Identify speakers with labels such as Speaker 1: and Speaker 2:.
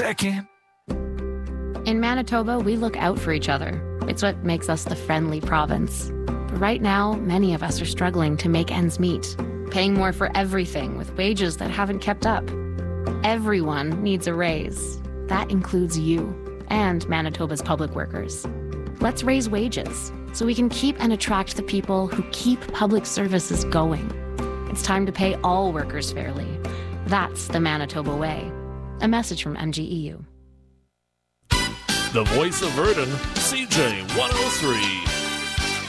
Speaker 1: second.
Speaker 2: In Manitoba, we look out for each other. It's what makes us the friendly province. But right now, many of us are struggling to make ends meet, paying more for everything with wages that haven't kept up. Everyone needs a raise. That includes you and Manitoba's public workers. Let's raise wages so we can keep and attract the people who keep public services going. It's time to pay all workers fairly. That's the Manitoba way. A message from MGEU.
Speaker 3: The voice of Virden, CJ 103.